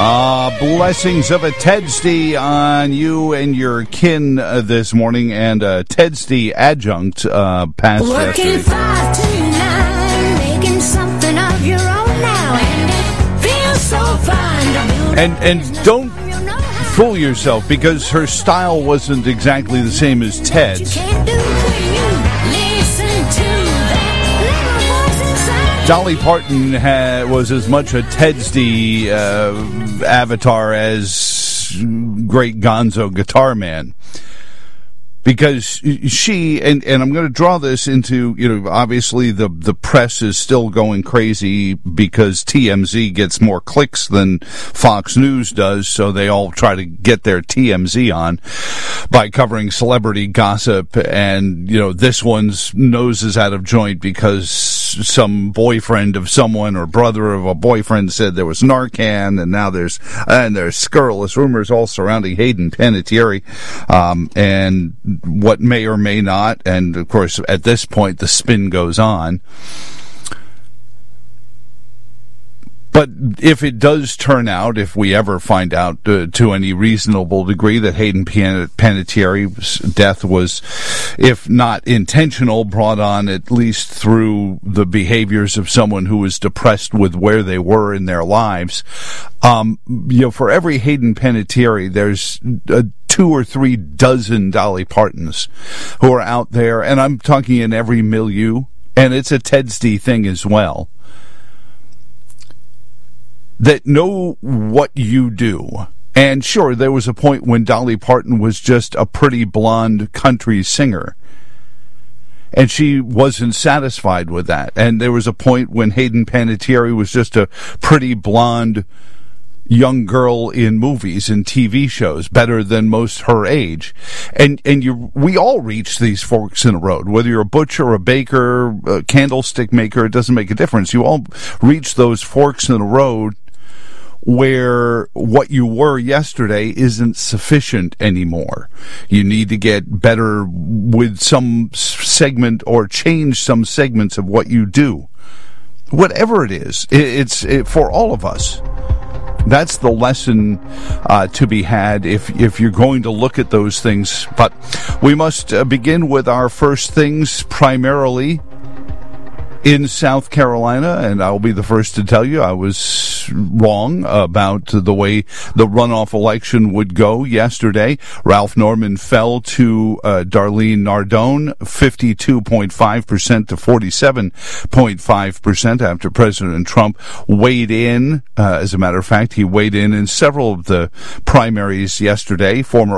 Blessings of a Tedsty on you and your kin this morning, and Tedsty adjunct passed Working 5 to 9, making something of your own now, and it feels so fine. And don't fool yourself, because her style wasn't exactly the same as Ted's. Dolly Parton was as much a Tedsty avatar as great Gonzo Guitar Man. Because she, and I'm going to draw this into, obviously the press is still going crazy because TMZ gets more clicks than Fox News does, so they all try to get their TMZ on by covering celebrity gossip, and, this one's nose is out of joint because some boyfriend of someone or brother of a boyfriend said there was Narcan, and now there's scurrilous rumors all surrounding Hayden Panettiere, and what may or may not, and of course at this point the spin goes on. But if it does turn out, if we ever find out to any reasonable degree that Hayden Panettiere's death was, if not intentional, brought on at least through the behaviors of someone who was depressed with where they were in their lives, for every Hayden Panettiere, there's 2 or 3 dozen Dolly Partons who are out there, and I'm talking in every milieu, and it's a Tedsty thing as well, that know what you do. And sure, there was a point when Dolly Parton was just a pretty blonde country singer, and she wasn't satisfied with that. And there was a point when Hayden Panettiere was just a pretty blonde young girl in movies and TV shows, better than most her age. And we all reach these forks in the road, whether you're a butcher, a baker, a candlestick maker, it doesn't make a difference. You all reach those forks in the road where what you were yesterday isn't sufficient anymore. You need to get better with some segment or change some segments of what you do. Whatever it is, it's for all of us. That's the lesson to be had if you're going to look at those things. But we must begin with our first things, primarily in South Carolina, and I'll be the first to tell you I was wrong about the way the runoff election would go yesterday. Ralph Norman fell to Darlene Nardone, 52.5% to 47.5% after President Trump weighed in. As a matter of fact, he weighed in several of the primaries yesterday. Former